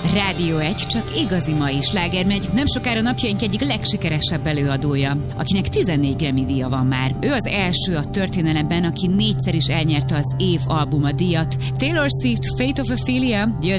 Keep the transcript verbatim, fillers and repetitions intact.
Rádió egy, csak igazi mai sláger megy, nem sokára napjaink egyik legsikeresebb előadója, akinek tizennégy Grammy díja van már. Ő az első a történelemben, aki négyszer is elnyerte az év albuma díjat. Taylor Swift, Fate of Ophelia jön